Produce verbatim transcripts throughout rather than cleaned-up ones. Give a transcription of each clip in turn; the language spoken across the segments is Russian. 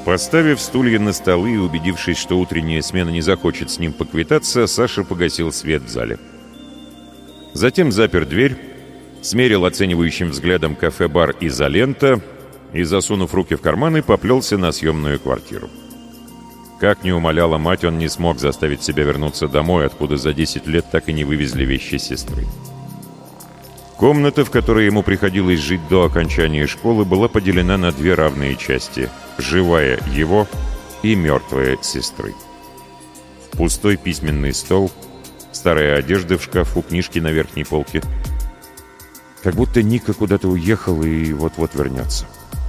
Поставив стулья на столы и убедившись, что утренняя смена не захочет с ним поквитаться, Саша погасил свет в зале. Затем запер дверь, смерил оценивающим взглядом кафе-бар «Изолента» и, засунув руки в карманы, поплелся на съемную квартиру. Как ни умоляла мать, он не смог заставить себя вернуться домой, откуда за десять лет так и не вывезли вещи сестры. Комната, в которой ему приходилось жить до окончания школы, была поделена на две равные части — живая его и мертвая сестры. Пустой письменный стол, старая одежда в шкафу, книжки на верхней полке. Как будто Ника куда-то уехал и вот-вот вернется.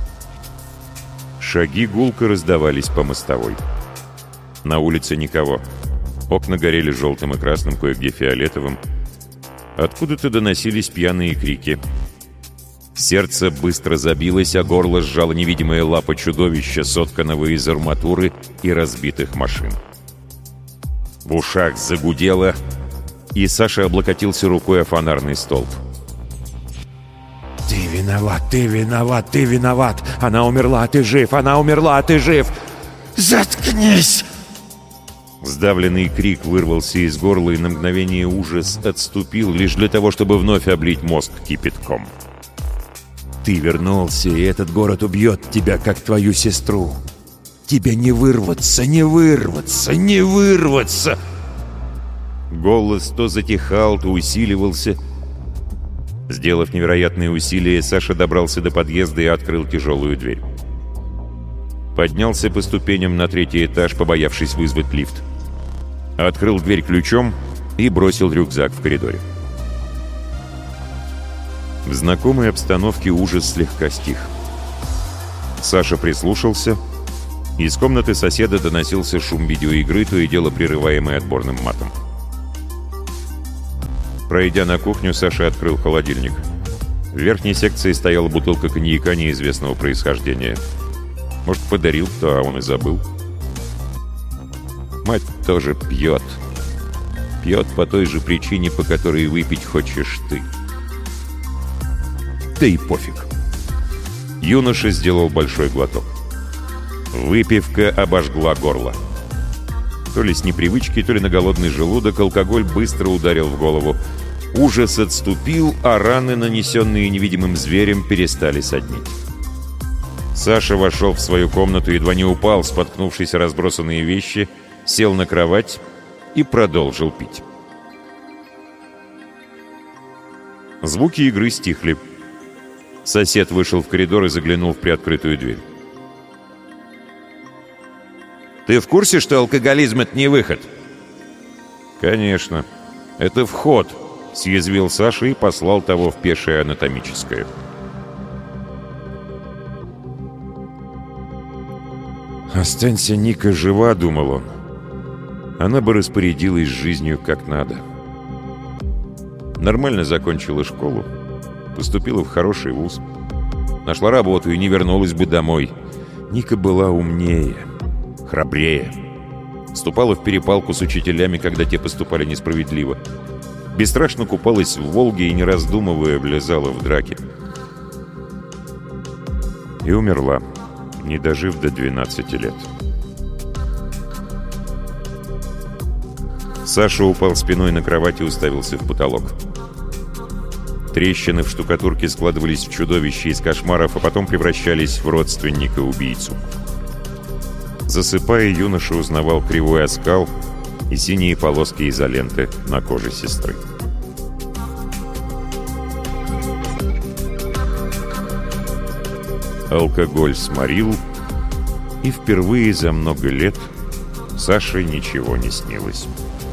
Шаги гулко раздавались по мостовой. На улице никого. Окна горели желтым и красным, кое-где фиолетовым. Откуда-то доносились пьяные крики. Сердце быстро забилось, а горло сжало невидимая лапа чудовища, сотканного из арматуры и разбитых машин. В ушах загудело, и Саша облокотился рукой о фонарный столб. «Ты виноват, ты виноват, ты виноват! Она умерла, ты жив! Она умерла, ты жив! Заткнись!» Сдавленный крик вырвался из горла, и на мгновение ужас отступил, лишь для того, чтобы вновь облить мозг кипятком. «Ты вернулся, и этот город убьет тебя, как твою сестру. Тебе не вырваться, не вырваться, не вырваться!» Голос то затихал, то усиливался. Сделав невероятные усилия, Саша добрался до подъезда и открыл тяжелую дверь. Поднялся по ступеням на третий этаж, побоявшись вызвать лифт. Открыл дверь ключом и бросил рюкзак в коридоре. В знакомой обстановке ужас слегка стих. Саша прислушался. Из комнаты соседа доносился шум видеоигры, то и дело прерываемый отборным матом. Пройдя на кухню, Саша открыл холодильник. В верхней секции стояла бутылка коньяка неизвестного происхождения. Может, подарил кто, а он и забыл. Мать тоже пьет. Пьет по той же причине, по которой выпить хочешь ты. Да и пофиг. Юноша сделал большой глоток. Выпивка обожгла горло. То ли с непривычки, то ли на голодный желудок алкоголь быстро ударил в голову. Ужас отступил, а раны, нанесенные невидимым зверем, перестали соднить. Саша вошел в свою комнату, едва не упал, споткнувшись о разбросанные вещи, сел на кровать и продолжил пить. Звуки игры стихли. Сосед вышел в коридор и заглянул в приоткрытую дверь. «Ты в курсе, что алкоголизм — это не выход?» «Конечно. Это вход», — съязвил Саша и послал того в пешее анатомическое. «Останься Ника жива», — думал он. «Она бы распорядилась жизнью как надо. Нормально закончила школу, поступила в хороший вуз, нашла работу и не вернулась бы домой. Ника была умнее, храбрее. Вступала в перепалку с учителями, когда те поступали несправедливо. Бесстрашно купалась в Волге и, не раздумывая, влезала в драки. И умерла, не дожив до двенадцати лет. Саша упал спиной на кровать и уставился в потолок. Трещины в штукатурке складывались в чудовище из кошмаров, а потом превращались в родственника-убийцу. Засыпая, юноша узнавал кривой оскал и синие полоски изоленты на коже сестры. Алкоголь сморил, и впервые за много лет Саше ничего не снилось.